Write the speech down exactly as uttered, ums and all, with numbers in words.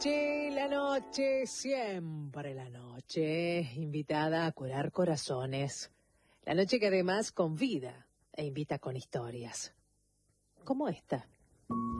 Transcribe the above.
Che, la noche, siempre la noche, invitada a curar corazones. La noche que además convida e invita con historias. Como esta.